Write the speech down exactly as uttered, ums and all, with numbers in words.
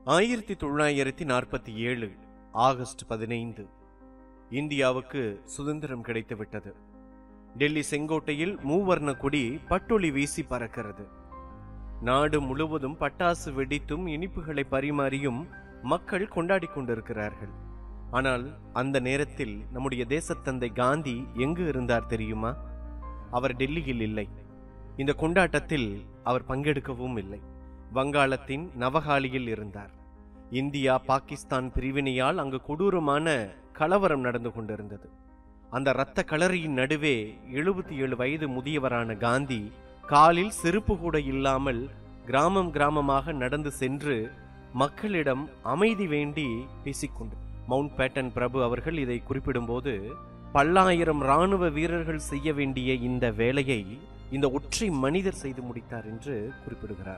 ஆயிரத்தி தொள்ளாயிரத்தி நாற்பத்தி ஏழு ஆகஸ்ட் பதினைந்து இந்தியாவுக்கு சுதந்திரம் கிடைத்துவிட்டது. டெல்லி செங்கோட்டையில் மூவர்ண கொடி பட்டொளி வீசி பறக்கிறது. நாடு முழுவதும் பட்டாசு வெடித்தும் இனிப்புகளை பரிமாறியும் மக்கள் கொண்டாடி கொண்டிருக்கிறார்கள். ஆனால் அந்த நேரத்தில் நம்முடைய தேசத்தந்தை காந்தி எங்கு இருந்தார் தெரியுமா? அவர் டெல்லியில் இல்லை. இந்த கொண்டாட்டத்தில் அவர் பங்கெடுக்கவும் இல்லை. வங்காளத்தின் நவகாலியில் இருந்தார். இந்தியா பாகிஸ்தான் பிரிவினையால் அங்கு கொடூரமான கலவரம் நடந்து கொண்டிருந்தது. அந்த இரத்த களரியின் நடுவே எழுபத்தி ஏழு வயது முதியவரான காந்தி காலில் செருப்பு கூட இல்லாமல் கிராமம் கிராமமாக நடந்து சென்று மக்களிடம் அமைதி வேண்டி பேசிக்கொண்டு மவுண்ட் பேட்டன் பிரபு அவர்கள் இதை குறிப்பிடும்போது, பல்லாயிரம் இராணுவ வீரர்கள் செய்ய வேண்டிய இந்த வேலையை இந்த ஒற்றை மனிதர் செய்து முடித்தார் என்று குறிப்பிடுகிறார்.